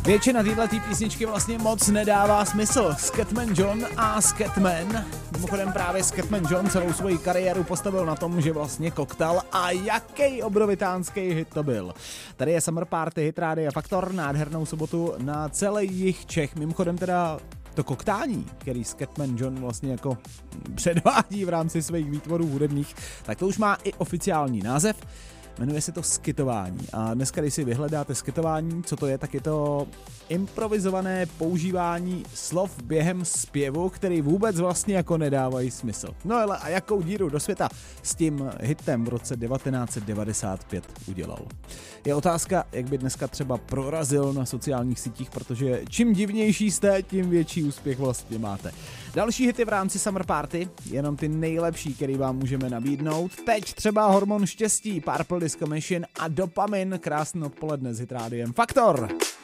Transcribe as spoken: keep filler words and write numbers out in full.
Většina této písničky vlastně moc nedává smysl. Scatman John a Scatman. Mimochodem právě Scatman John celou svoji kariéru postavil na tom, že vlastně koktal, a jaký obrovitánský hit to byl. Tady je Summer Party, hit Rádia Faktor, nádhernou sobotu na celý jih Čech. Mimochodem teda to koktání, který Scatman John vlastně jako předvádí v rámci svých výtvorů hudebních, tak to už má i oficiální název. Jmenuje se to skitování a dneska, když si vyhledáte skitování, co to je, tak je to improvizované používání slov během zpěvu, který vůbec vlastně jako nedávají smysl. No ale a jakou díru do světa s tím hitem v roce devatenáct set devadesát pět udělal? Je otázka, jak by dneska třeba prorazil na sociálních sítích, protože čím divnější jste, tím větší úspěch vlastně máte. Další hity v rámci Summer Party, jenom ty nejlepší, který vám můžeme nabídnout. Teď třeba Hormon štěstí, Purple Disco Machine a Dopamin. Krásný odpoledne s Hit Rádiem Faktor.